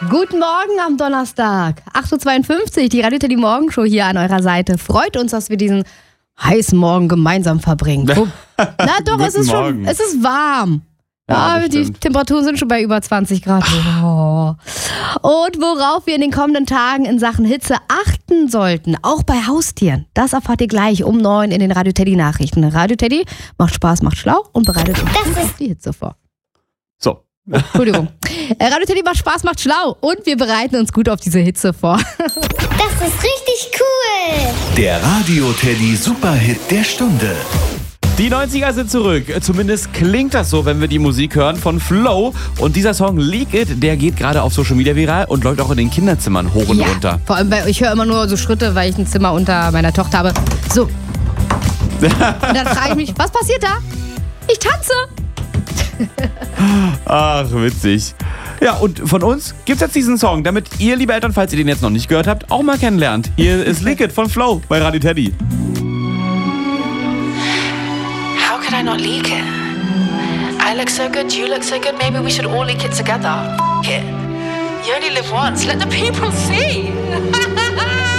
Guten Morgen am Donnerstag, 8.52 Uhr, die Radio Teddy Morgenshow hier an eurer Seite. Freut uns, dass wir diesen heißen Morgen gemeinsam verbringen. Na doch, es ist warm. Ja, die Temperaturen sind schon bei über 20 Grad. Oh. Und worauf wir in den kommenden Tagen in Sachen Hitze achten sollten, auch bei Haustieren, das erfahrt ihr gleich um 9 in den Radio Teddy Nachrichten. Radio Teddy macht Spaß, macht schlau und bereitet uns gut auf die Hitze vor. So. Entschuldigung. Radio Teddy macht Spaß, macht schlau und wir bereiten uns gut auf diese Hitze vor. Das ist richtig cool. Der Radio Teddy Superhit der Stunde. Die 90er sind zurück. Zumindest klingt das so, wenn wir die Musik hören von Flow. Und dieser Song Leak It, der geht gerade auf Social Media viral und läuft auch in den Kinderzimmern hoch und runter. Vor allem, ich höre immer nur so Schritte, weil ich ein Zimmer unter meiner Tochter habe. So. Und dann frage ich mich, was passiert da? Ich tanze. Ach, witzig. Ja, und von uns gibt's jetzt diesen Song, damit ihr, liebe Eltern, falls ihr den jetzt noch nicht gehört habt, auch mal kennenlernt. Hier ist Leak It von Flow bei Radio Teddy. How could I not leak it? I look so good, you look so good, maybe we should all leak it together. F*** it. You only live once, let the people see.